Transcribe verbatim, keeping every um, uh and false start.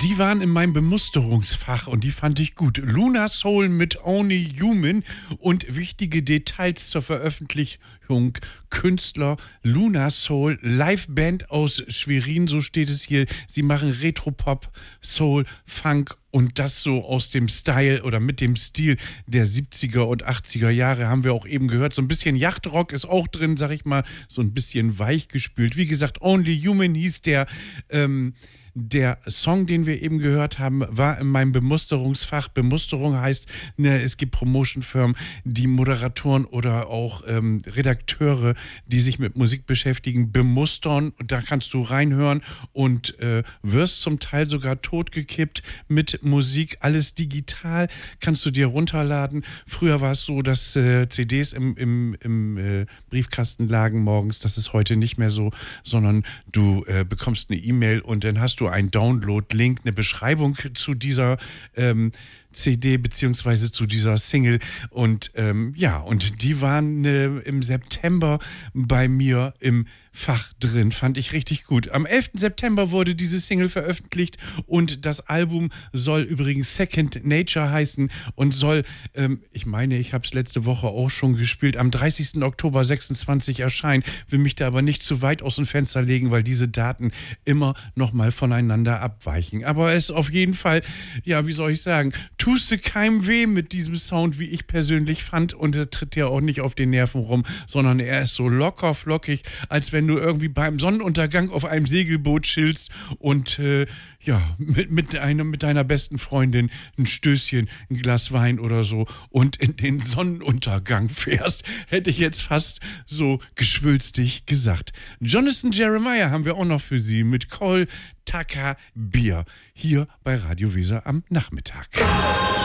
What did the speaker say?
die waren in meinem Bemusterungsfach und die fand ich gut. Luna Soul mit Only Human und wichtige Details zur Veröffentlichung. Künstler Luna Soul, Liveband aus Schwerin, so steht es hier. Sie machen Retropop, Soul, Funk und das so aus dem Style oder mit dem Stil der siebziger und achtziger Jahre, haben wir auch eben gehört. So ein bisschen Yachtrock ist auch drin, sag ich mal, so ein bisschen weich gespült. Wie gesagt, Only Human hieß der, ähm, der Song, den wir eben gehört haben, war in meinem Bemusterungsfach. Bemusterung heißt, ne, es gibt Promotionfirmen, die Moderatoren oder auch ähm, Redakteure, die sich mit Musik beschäftigen, bemustern. Und da kannst du reinhören und äh, wirst zum Teil sogar totgekippt mit Musik. Alles digital kannst du dir runterladen. Früher war es so, dass äh, C Ds im, im, im äh, Briefkasten lagen morgens. Das ist heute nicht mehr so, sondern du äh, bekommst eine E-Mail und dann hast du einen Download-Link, eine Beschreibung zu dieser ähm, C D beziehungsweise zu dieser Single und ähm, ja, und die waren äh, im September bei mir im Fach drin, fand ich richtig gut. Am elften September wurde diese Single veröffentlicht und das Album soll übrigens Second Nature heißen und soll, ähm, ich meine, ich habe es letzte Woche auch schon gespielt, am dreißigsten Oktober sechsundzwanzig erscheinen, will mich da aber nicht zu weit aus dem Fenster legen, weil diese Daten immer nochmal voneinander abweichen. Aber es ist auf jeden Fall, ja, wie soll ich sagen, tust du keinem weh mit diesem Sound, wie ich persönlich fand, und er tritt ja auch nicht auf den Nerven rum, sondern er ist so locker flockig, als wenn du irgendwie beim Sonnenuntergang auf einem Segelboot chillst und äh, ja, mit, mit, einem, mit deiner besten Freundin ein Stößchen, ein Glas Wein oder so und in den Sonnenuntergang fährst, hätte ich jetzt fast so geschwülstig gesagt. Jonathan Jeremiah haben wir auch noch für Sie mit Cole Tucker Bier hier bei Radio Weser am Nachmittag.